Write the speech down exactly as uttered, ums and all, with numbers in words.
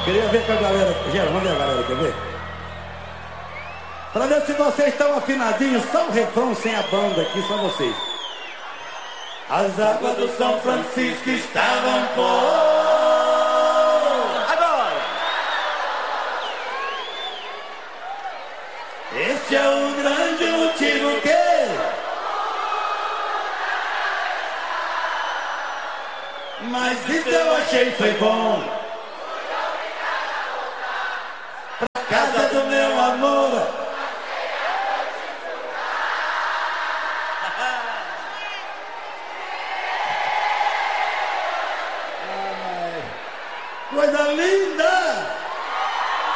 Queria ver com a galera. Gera, vamos ver a galera, quer ver? Pra ver se vocês estão afinadinhos, só o refrão sem a banda aqui, só vocês. As águas do São Francisco estavam por... Agora! Esse é o grande motivo que... Mas isso eu achei foi bom.